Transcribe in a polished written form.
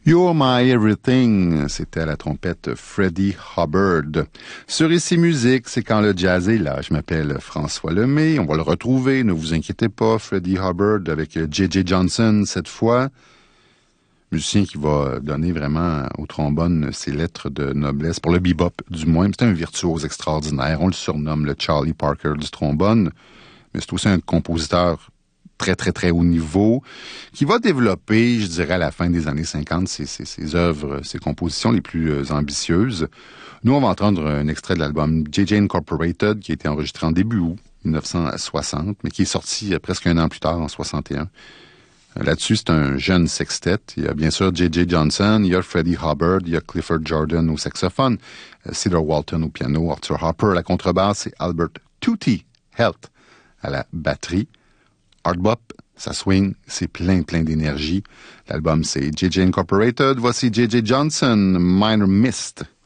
You're My Everything, c'était à la trompette Freddie Hubbard. Sur Ici Musique, c'est quand le jazz est là. Je m'appelle François Lemay, on va le retrouver, ne vous inquiétez pas, Freddie Hubbard avec J.J. Johnson cette fois. Musicien qui va donner vraiment au trombone ses lettres de noblesse, pour le bebop du moins. C'est un virtuose extraordinaire, on le surnomme le Charlie Parker du trombone, mais c'est aussi un compositeur très, très, très haut niveau, qui va développer, je dirais, à la fin des années 50, ses œuvres, ses compositions les plus ambitieuses. Nous, on va entendre un extrait de l'album JJ Incorporated, qui a été enregistré en début août 1960, mais qui est sorti presque un an plus tard, en 61. Là-dessus, c'est un jeune sextet. Il y a bien sûr J.J. Johnson, il y a Freddie Hubbard, il y a Clifford Jordan au saxophone, Cedar Walton au piano, Arthur Harper à la contrebasse et Albert Tutti Helt à la batterie. Hard bop, ça swing, c'est plein d'énergie. L'album, c'est JJ Incorporated. Voici JJ Johnson, Minor Mist.